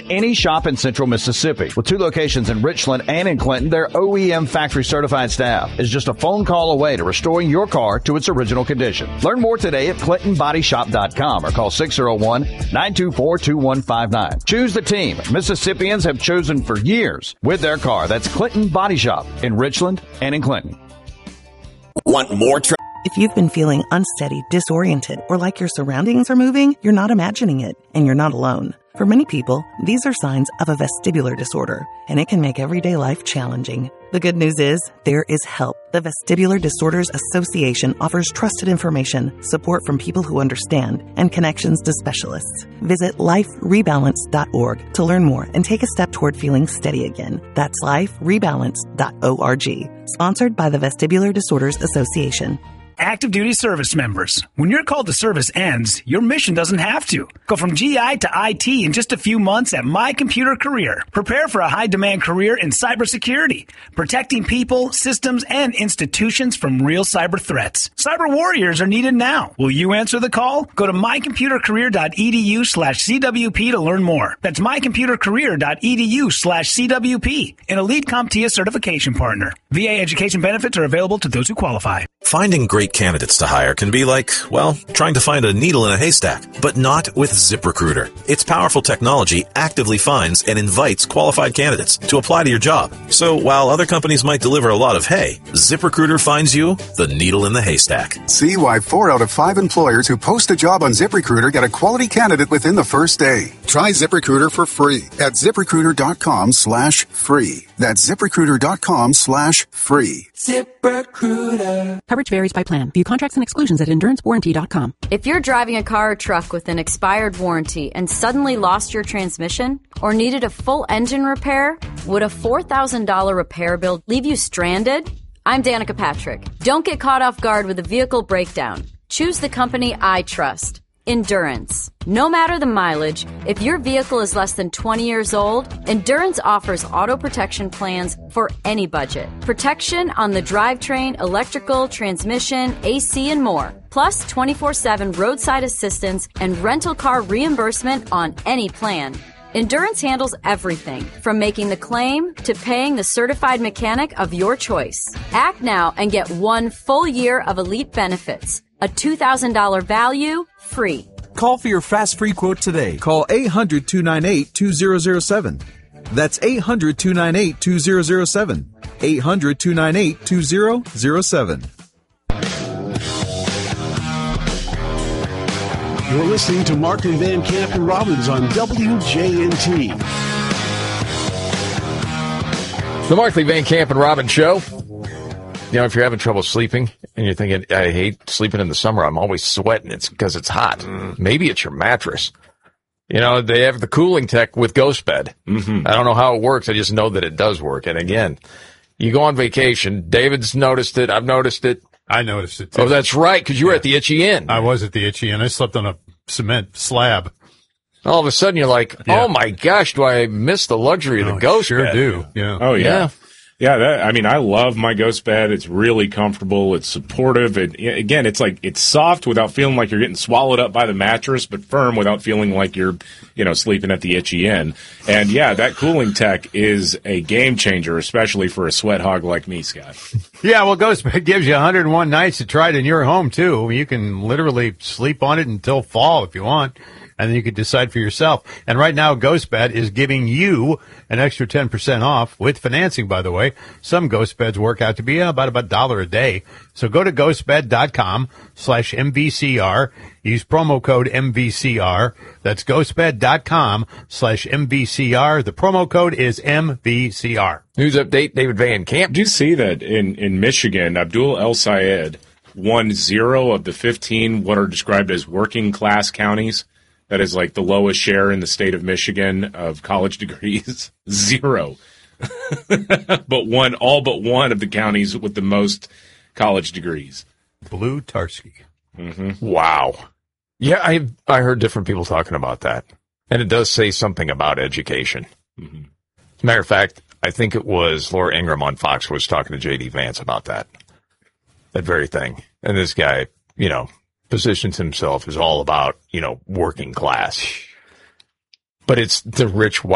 any shop in Central Mississippi. With 2 locations in Richland and in Clinton, their OEM factory certified staff is just a phone call away to restoring your car to its original condition. Learn more today at ClintonBodyShop.com or call 601-924-2159. Choose the team Mississippians have chosen for years with their car. That's Clinton Body Shop in Richland and in Clinton. Want more? If you've been feeling unsteady, disoriented, or like your surroundings are moving, you're not imagining it, and you're not alone. For many people, these are signs of a vestibular disorder, and it can make everyday life challenging. The good news is, there is help. The Vestibular Disorders Association offers trusted information, support from people who understand, and connections to specialists. Visit liferebalance.org to learn more and take a step toward feeling steady again. That's liferebalance.org. Sponsored by the Vestibular Disorders Association. Active duty service members. When your call to service ends, your mission doesn't have to. Go from GI to IT in just a few months at My Computer Career. Prepare for a high-demand career in cybersecurity, protecting people, systems, and institutions from real cyber threats. Cyber warriors are needed now. Will you answer the call? Go to mycomputercareer.edu/CWP to learn more. That's mycomputercareer.edu/CWP, an elite CompTIA certification partner. VA education benefits are available to those who qualify. Finding great candidates to hire can be like, well, trying to find a needle in a haystack, but not with ZipRecruiter. Its powerful technology actively finds and invites qualified candidates to apply to your job. So while other companies might deliver a lot of hay, ZipRecruiter finds you the needle in the haystack. See why 4 out of 5 employers who post a job on ZipRecruiter get a quality candidate within the first day. Try ZipRecruiter for free at ZipRecruiter.com/free. That's ZipRecruiter.com/free. ZipRecruiter. Coverage varies by plan. View contracts and exclusions at EnduranceWarranty.com. If you're driving a car or truck with an expired warranty and suddenly lost your transmission or needed a full engine repair, would a $4,000 repair bill leave you stranded? I'm Danica Patrick. Don't get caught off guard with a vehicle breakdown. Choose the company I trust. Endurance. No matter the mileage, if your vehicle is less than 20 years old, Endurance offers auto protection plans for any budget. Protection on the drivetrain, electrical, transmission, AC, and more. Plus 24/7 roadside assistance and rental car reimbursement on any plan. Endurance handles everything from making the claim to paying the certified mechanic of your choice. Act now and get 1 full year of elite benefits. A $2,000 value, free. Call for your fast free quote today. Call 800-298-2007. That's 800-298-2007. 800-298-2007. You're listening to Markley, Van Camp, and Robbins on WJNT. The Markley, Van Camp, and Robbins Show. You know, if you're having trouble sleeping and you're thinking, I hate sleeping in the summer, I'm always sweating, it's because it's hot. Maybe it's your mattress. You know, they have the cooling tech with GhostBed. I don't know how it works. I just know that it does work. And again, you go on vacation. David's noticed it. I've noticed it. I noticed it too. Oh, that's right, because you were at the Itchy Inn. I was at the Itchy Inn. I slept on a cement slab. All of a sudden, you're like, oh my gosh, do I miss the luxury of the GhostBed? Sure do. Yeah. Oh, yeah. Yeah, I mean, I love my GhostBed. It's really comfortable. It's supportive. Again, it's like, it's soft without feeling like you're getting swallowed up by the mattress, but firm without feeling like you're, sleeping at the Itchy Inn. And yeah, that cooling tech is a game changer, especially for a sweat hog like me, Scott. Yeah, well, GhostBed gives you 101 nights to try it in your home, too. You can literally sleep on it until fall if you want. And then you can decide for yourself. And right now, GhostBed is giving you an extra 10% off with financing, by the way. Some GhostBeds work out to be about $1 a day. So go to ghostbed.com/MVCR. Use promo code MVCR. That's ghostbed.com/MVCR. The promo code is MVCR. News update, David Van Camp. Do you see that in Michigan, Abdul El Sayed won 0 of the 15 what are described as working class counties? That is like the lowest share in the state of Michigan of college degrees. 0. All but one of the counties with the most college degrees. Blue Tarski. Wow. Yeah, I heard different people talking about that. And it does say something about education. As a matter of fact, I think it was Laura Ingraham on Fox was talking to J.D. Vance about that very thing. And this guy, positions himself as all about, working class. But it's the rich white